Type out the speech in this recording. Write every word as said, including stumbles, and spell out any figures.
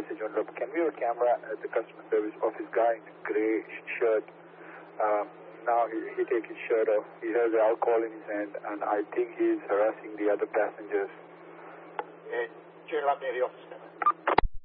message on the, can we have a camera at the customer service office guy in grey shirt? Um, now he, he takes his shirt off. He has alcohol in his hand, and I think he's harassing the other passengers. Uh, do you let me in the office now?